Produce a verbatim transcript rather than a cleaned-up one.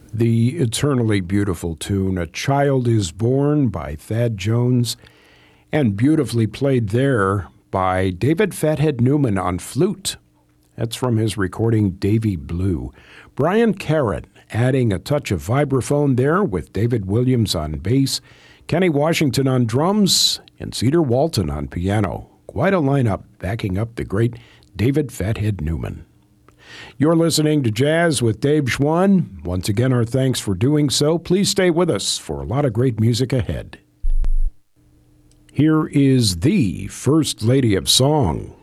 The eternally beautiful tune, A Child is Born by Thad Jones, and beautifully played there by David Fathead Newman on flute. That's from his recording Davy Blue. Brian Carrot adding a touch of vibraphone there with David Williams on bass, Kenny Washington on drums, and Cedar Walton on piano. Quite a lineup backing up the great David Fathead Newman. You're listening to Jazz with Dave Schwann. Once again, our thanks for doing so. Please stay with us for a lot of great music ahead. Here is the First Lady of Song.